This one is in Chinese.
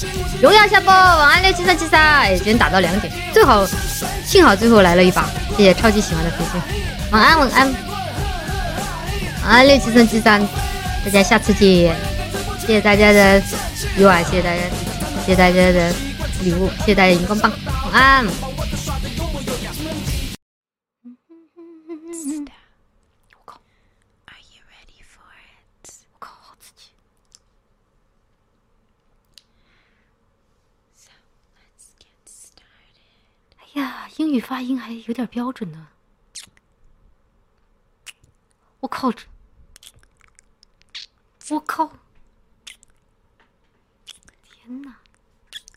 荣耀下播，晚安67373，哎，今天打到2点，幸好最后来了一把，谢谢超级喜欢的飞飞，晚安晚安，晚安67373，大家下次见，谢谢大家的礼物，谢谢大家的礼物，谢谢大家荧光棒，晚安。哎呀，英语发音还有点标准呢。我靠！天哪！